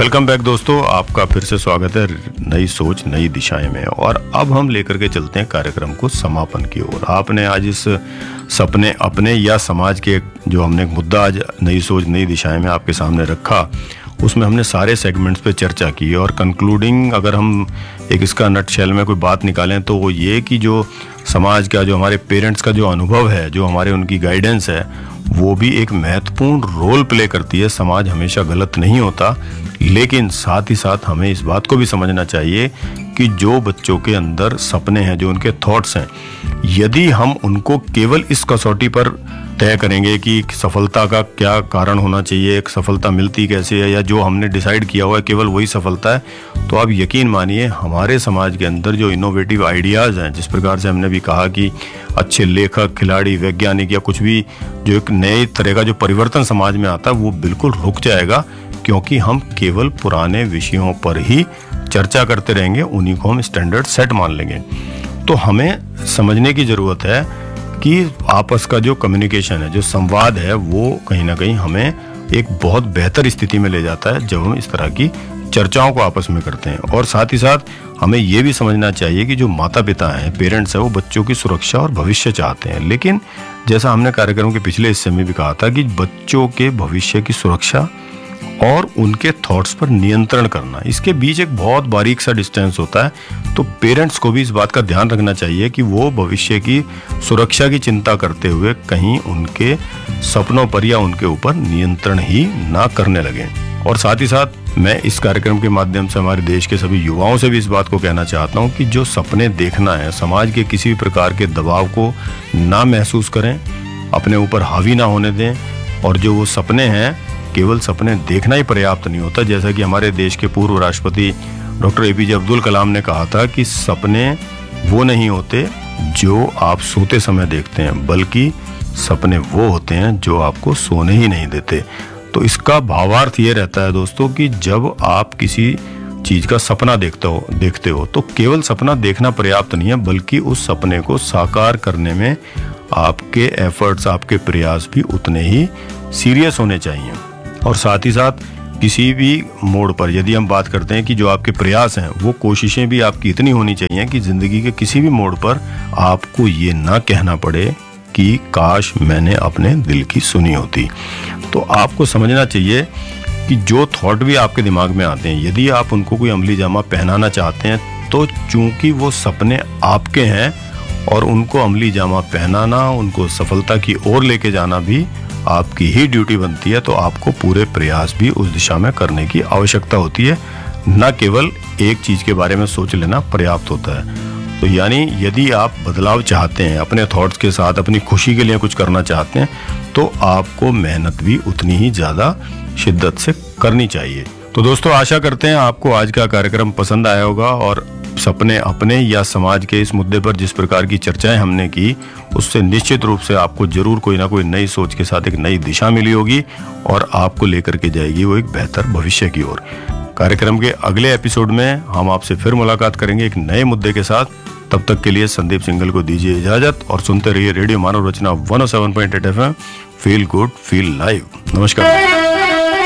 Welcome back दोस्तों, आपका फिर से स्वागत है नई सोच नई दिशाएं में। और अब हम लेकर के चलते हैं कार्यक्रम को समापन की ओर। आपने आज इस सपने अपने या समाज के जो हमने एक मुद्दा आज नई सोच नई दिशाएं में आपके सामने रखा, उसमें हमने सारे सेगमेंट्स पे चर्चा की। और कंक्लूडिंग अगर हम एक इसका नटशेल में कोई बात निकालें तो वो ये कि जो समाज का, जो हमारे पेरेंट्स का जो अनुभव है, जो हमारे उनकी गाइडेंस है, वो भी एक महत्वपूर्ण रोल प्ले करती है। समाज हमेशा गलत नहीं होता, लेकिन साथ ही साथ हमें इस बात को भी समझना चाहिए कि जो बच्चों के अंदर सपने हैं, जो उनके थॉट्स हैं, यदि हम उनको केवल इस कसौटी पर तय करेंगे कि सफलता का क्या कारण होना चाहिए, एक सफलता मिलती कैसे है, या जो हमने डिसाइड किया हुआ है केवल वही सफलता है, तो आप यकीन मानिए हमारे समाज के अंदर जो इनोवेटिव आइडियाज़ हैं, जिस प्रकार से हमने भी कहा कि अच्छे लेखक, खिलाड़ी, वैज्ञानिक या कुछ भी जो एक नए तरह का जो परिवर्तन समाज में आता है, वो बिल्कुल रुक जाएगा, क्योंकि हम केवल पुराने विषयों पर ही चर्चा करते रहेंगे, उन्हीं को हम स्टैंडर्ड सेट मान लेंगे। तो हमें समझने की ज़रूरत है कि आपस का जो कम्युनिकेशन है, जो संवाद है, वो कहीं ना कहीं हमें एक बहुत बेहतर स्थिति में ले जाता है जब हम इस तरह की चर्चाओं को आपस में करते हैं। और साथ ही साथ हमें ये भी समझना चाहिए कि जो माता पिता हैं, पेरेंट्स हैं, वो बच्चों की सुरक्षा और भविष्य चाहते हैं, लेकिन जैसा हमने कार्यक्रम के पिछले हिस्से में भी कहा था कि बच्चों के भविष्य की सुरक्षा और उनके थॉट्स पर नियंत्रण करना, इसके बीच एक बहुत बारीक सा डिस्टेंस होता है। तो पेरेंट्स को भी इस बात का ध्यान रखना चाहिए कि वो भविष्य की सुरक्षा की चिंता करते हुए कहीं उनके सपनों पर या उनके ऊपर नियंत्रण ही ना करने लगें। और साथ ही साथ मैं इस कार्यक्रम के माध्यम से हमारे देश के सभी युवाओं से भी इस बात को कहना चाहता हूँ कि जो सपने देखना है, समाज के किसी भी प्रकार के दबाव को ना महसूस करें, अपने ऊपर हावी ना होने दें। और जो वो सपने हैं, केवल सपने देखना ही पर्याप्त नहीं होता। जैसा कि हमारे देश के पूर्व राष्ट्रपति डॉक्टर APJ अब्दुल कलाम ने कहा था कि सपने वो नहीं होते जो आप सोते समय देखते हैं, बल्कि सपने वो होते हैं जो आपको सोने ही नहीं देते। तो इसका भावार्थ ये रहता है दोस्तों कि जब आप किसी चीज का सपना देखते हो तो केवल सपना देखना पर्याप्त नहीं है, बल्कि उस सपने को साकार करने में आपके एफर्ट्स, आपके प्रयास भी उतने ही सीरियस होने चाहिए। और साथ ही साथ किसी भी मोड़ पर यदि हम बात करते हैं कि जो आपके प्रयास हैं, वो कोशिशें भी आपकी इतनी होनी चाहिए कि जिंदगी के किसी भी मोड़ पर आपको ये ना कहना पड़े कि काश मैंने अपने दिल की सुनी होती। तो आपको समझना चाहिए कि जो थॉट भी आपके दिमाग में आते हैं, यदि आप उनको कोई अमली जामा पहनाना चाहते हैं, तो चूंकि वो सपने आपके हैं और उनको अमली जामा पहनाना, उनको सफलता की ओर लेके जाना भी आपकी ही ड्यूटी बनती है। तो आपको पूरे प्रयास भी उस दिशा में करने की आवश्यकता होती है, न केवल एक चीज के बारे में सोच लेना पर्याप्त होता है। तो यानी यदि आप बदलाव चाहते हैं, अपने थॉट्स के साथ अपनी खुशी के लिए कुछ करना चाहते हैं, तो आपको मेहनत भी उतनी ही ज्यादा शिद्दत से करनी चाहिए। तो दोस्तों, आशा करते हैं आपको आज का कार्यक्रम पसंद आया होगा और सपने अपने या समाज के इस मुद्दे पर जिस प्रकार की चर्चाएं हमने की, उससे निश्चित रूप से आपको जरूर कोई ना कोई नई सोच के साथ एक नई दिशा मिली होगी और आपको लेकर के जाएगी वो एक बेहतर भविष्य की ओर। कार्यक्रम के अगले एपिसोड में हम आपसे फिर मुलाकात करेंगे एक नए मुद्दे के साथ। तब तक के लिए संदीप सिंघल को दीजिए इजाजत और सुनते रहिए रेडियो मानव रचना 107.8 FM। Feel good, feel live. नमस्कार।